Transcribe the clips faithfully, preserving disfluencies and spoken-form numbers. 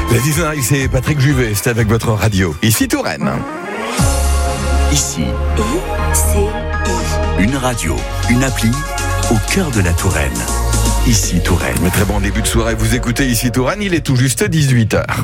La dix heures, c'est Patrick Juvet, c'est avec votre radio. Ici Touraine. Ici, I C I. une radio, une appli au cœur de la Touraine. Ici Touraine. Mais très bon début de soirée, vous écoutez Ici Touraine, il est tout juste dix-huit heures.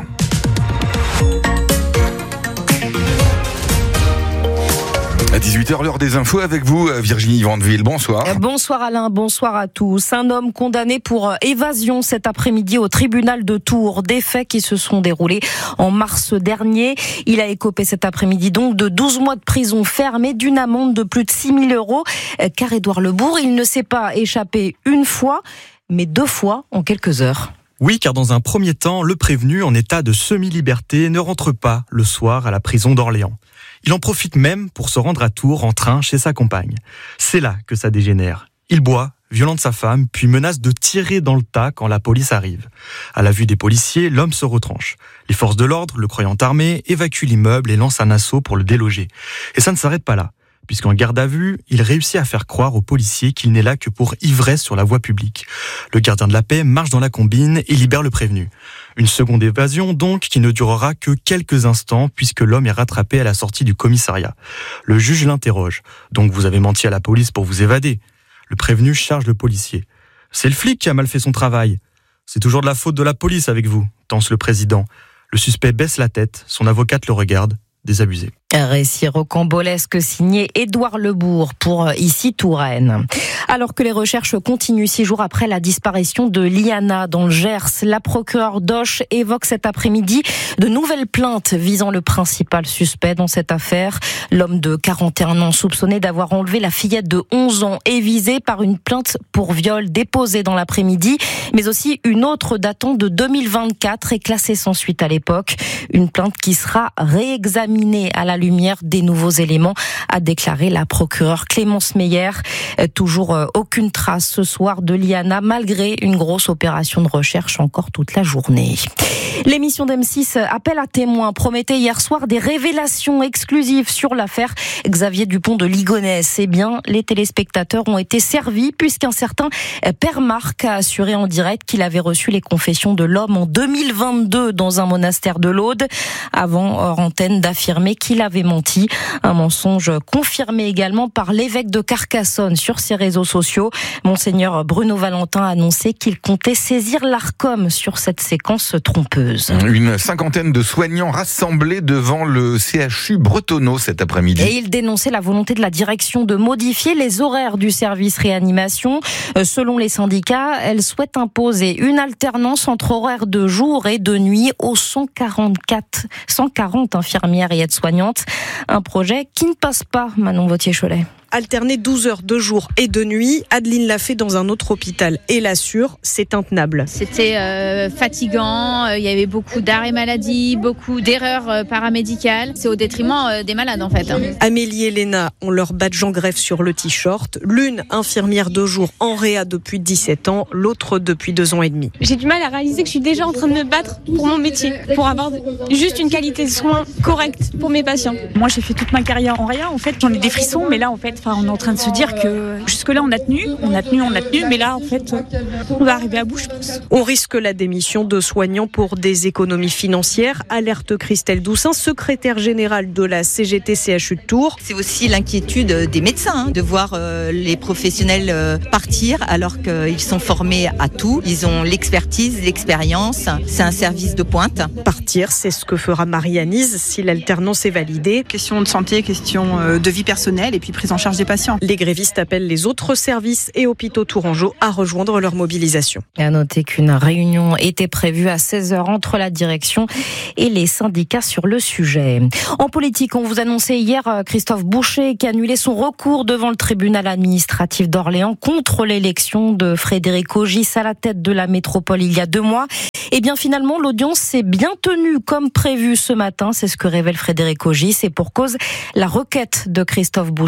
À dix-huit heures, l'heure des infos avec vous, Virginie Vandeville. Bonsoir. Bonsoir Alain, bonsoir à tous. Un homme condamné pour évasion cet après-midi au tribunal de Tours. Des faits qui se sont déroulés en mars dernier. Il a écopé cet après-midi donc de douze mois de prison ferme et d'une amende de plus de six mille euros. Car Édouard Lebourg, il ne s'est pas échappé une fois, mais deux fois en quelques heures. Oui, car dans un premier temps, le prévenu en état de semi-liberté ne rentre pas le soir à la prison d'Orléans. Il en profite même pour se rendre à Tours en train chez sa compagne. C'est là que ça dégénère. Il boit, violente sa femme, puis menace de tirer dans le tas quand la police arrive. À la vue des policiers, l'homme se retranche. Les forces de l'ordre, le croyant armé, évacuent l'immeuble et lancent un assaut pour le déloger. Et ça ne s'arrête pas là, puisqu'en garde à vue, il réussit à faire croire aux policiers qu'il n'est là que pour ivresse sur la voie publique. Le gardien de la paix marche dans la combine et libère le prévenu. Une seconde évasion donc qui ne durera que quelques instants puisque l'homme est rattrapé à la sortie du commissariat. Le juge l'interroge. Donc vous avez menti à la police pour vous évader. Le prévenu charge le policier. C'est le flic qui a mal fait son travail. C'est toujours de la faute de la police avec vous, tense le président. Le suspect baisse la tête, son avocate le regarde, désabusé. Un récit rocambolesque signé Édouard Lebourg pour Ici Touraine. Alors que les recherches continuent six jours après la disparition de Liana dans le Gers, la procureure d'Auch évoque cet après-midi de nouvelles plaintes visant le principal suspect dans cette affaire. L'homme de quarante et un ans soupçonné d'avoir enlevé la fillette de onze ans est visé par une plainte pour viol déposée dans l'après-midi, mais aussi une autre datant de deux mille vingt-quatre et classée sans suite à l'époque. Une plainte qui sera réexaminée à la lumière des nouveaux éléments, a déclaré la procureure Clémence Meyer. Toujours aucune trace ce soir de Liana, malgré une grosse opération de recherche encore toute la journée. L'émission d'M six Appel à témoins promettait hier soir des révélations exclusives sur l'affaire Xavier Dupont de Ligonnès. Eh bien, les téléspectateurs ont été servis puisqu'un certain Père Marc a assuré en direct qu'il avait reçu les confessions de l'homme en deux mille vingt-deux dans un monastère de l'Aude, avant hors antenne d'affirmer qu'il avait menti. Un mensonge confirmé également par l'évêque de Carcassonne sur ses réseaux sociaux. Monseigneur Bruno Valentin a annoncé qu'il comptait saisir l'Arcom sur cette séquence trompeuse. Une cinquantaine de soignants rassemblés devant le C H U Bretonneau cet après-midi. Et il dénonçait la volonté de la direction de modifier les horaires du service réanimation. Selon les syndicats, elle souhaite imposer une alternance entre horaires de jour et de nuit aux cent quarante-quatre, cent quarante infirmières et aides-soignantes. Un projet qui ne passe pas, Manon Vautier-Cholet. Alterner douze heures de jour et de nuit, Adeline l'a fait dans un autre hôpital et l'assure, c'est intenable. C'était euh, fatigant, il y avait beaucoup d'arrêts maladie, beaucoup d'erreurs euh, paramédicales. C'est au détriment euh, des malades en fait. Amélie et Léna ont leur badge en greffe sur le t-shirt. L'une infirmière de jour en réa depuis dix-sept ans, l'autre depuis deux ans et demi. J'ai du mal à réaliser que je suis déjà en train de me battre pour mon métier, pour avoir juste une qualité de soins correcte pour mes patients. Moi j'ai fait toute ma carrière en réa, en fait j'en ai des frissons, mais là en fait Enfin, on est en train de se dire que jusque-là, on a tenu, on a tenu, on a tenu, mais là, en fait, on va arriver à bout, je pense. On risque la démission de soignants pour des économies financières, alerte Christelle Doussin, secrétaire générale de la C G T C H U de Tours. C'est aussi l'inquiétude des médecins, hein, de voir euh, les professionnels euh, partir alors qu'ils sont formés à tout. Ils ont l'expertise, l'expérience. C'est un service de pointe. Partir, c'est ce que fera Marie-Anise si l'alternance est validée. Question de santé, question euh, de vie personnelle et puis prise en charge des patients. Les grévistes appellent les autres services et hôpitaux tourangeaux à rejoindre leur mobilisation. Et à noter qu'une réunion était prévue à seize heures entre la direction et les syndicats sur le sujet. En politique, on vous annonçait hier Christophe Boucher qui a annulé son recours devant le tribunal administratif d'Orléans contre l'élection de Frédéric Ogis à la tête de la métropole il y a deux mois. Et bien finalement, l'audience s'est bien tenue comme prévu ce matin. C'est ce que révèle Frédéric Ogis. Et pour cause, la requête de Christophe Boucher a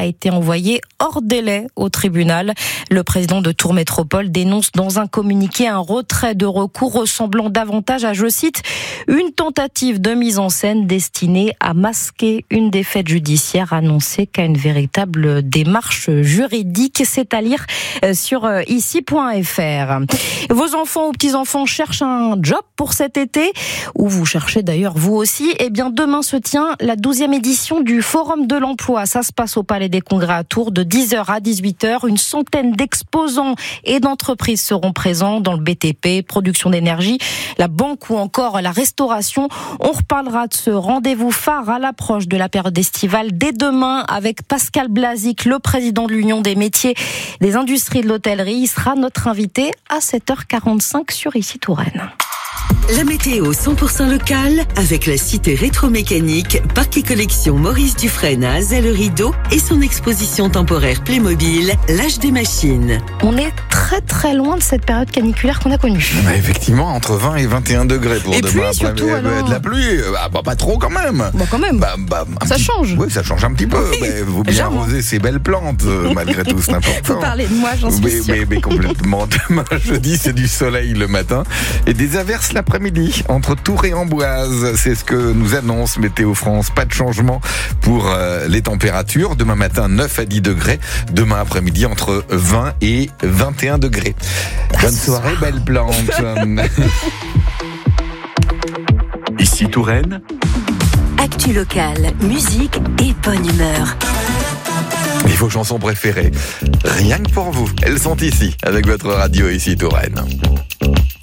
a été envoyé hors délai au tribunal. Le président de Tours Métropole dénonce dans un communiqué un retrait de recours ressemblant davantage à, je cite, une tentative de mise en scène destinée à masquer une défaite judiciaire annoncée qu'à une véritable démarche juridique. C'est à lire sur ici point f r. Vos enfants ou petits-enfants cherchent un job pour cet été, ou vous cherchez d'ailleurs vous aussi, eh bien demain se tient la douzième édition du Forum de l'Emploi. Ça se passe au Palais des Congrès à Tours de dix heures à dix-huit heures. Une centaine d'exposants et d'entreprises seront présents dans le B T P, production d'énergie, la banque ou encore la restauration. On reparlera de ce rendez-vous phare à l'approche de la période estivale dès demain avec Pascal Blazic, le président de l'Union des métiers des industries de l'hôtellerie. Il sera notre invité à sept heures quarante-cinq sur Ici Touraine. La météo cent pour cent locale avec la cité rétro-mécanique, parc et collection Maurice Dufresne à Azay-le-Rideau et son exposition temporaire Playmobil, l'âge des machines. On est très très loin de cette période caniculaire qu'on a connue. Bah effectivement, entre vingt et vingt et un degrés pour et demain. Pluie, après, surtout, bah, alors. de la pluie, bah, bah, pas trop quand même. Bah quand même. Bah, bah, ça petit... change. Oui, ça change un petit peu. Oui. Mais vous bien Légèrement. arroser ces belles plantes, euh, malgré tout, c'est important. Vous parlez de moi, j'en suis mais, sûre. mais, mais complètement. Demain, jeudi, c'est du soleil le matin et des averses l'après-midi entre Tours et Amboise. C'est ce que nous annonce Météo France. Pas de changement pour euh, les températures. Demain matin, neuf à dix degrés. Demain après-midi, entre vingt et vingt et un degrés. Bonne soirée, belle plante. Ici Touraine. Actu locale, musique et bonne humeur. Et vos chansons préférées, rien que pour vous, elles sont ici, avec votre radio Ici Touraine.